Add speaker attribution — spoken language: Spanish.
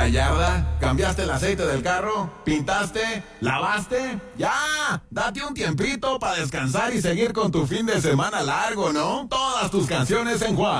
Speaker 1: la yarda? ¿Cambiaste el aceite del carro? ¿Pintaste? ¿Lavaste? ¡Ya! Date un tiempito para descansar y seguir con tu fin de semana largo, ¿no? Todas tus canciones en Juan.